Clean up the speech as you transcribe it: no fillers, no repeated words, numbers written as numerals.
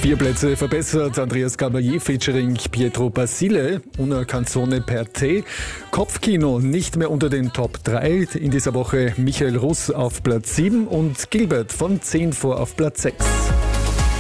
4 Plätze verbessert, Andreas Gabalier featuring Pietro Basile, Una Canzone per te. Kopfkino nicht mehr unter den Top 3, in dieser Woche Michael Russ auf Platz 7 und Gilbert von 10 vor auf Platz 6.